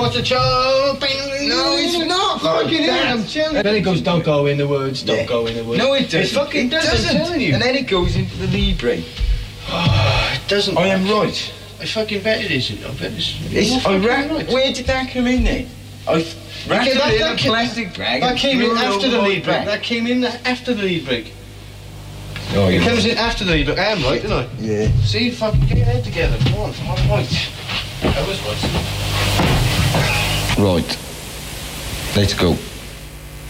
What's a child? No, it's not Fucking that. I'm telling you. Then it goes, don't go in the woods, don't go in the woods. No, it doesn't. It fucking does, I'm telling you. And then it goes into the Libre. It doesn't. I am right. I fucking bet it isn't. I bet it's... Right. Where did that come in then? I wrapped it in a plastic bag. That came in and threw it after the over my lead brake. back. That came in after the lead brake. Oh, It yeah. comes in after the lead brake. I am right, didn't I? Yeah. See, fucking get your head together. Come on, I'm right. I was right. Right. Let's go.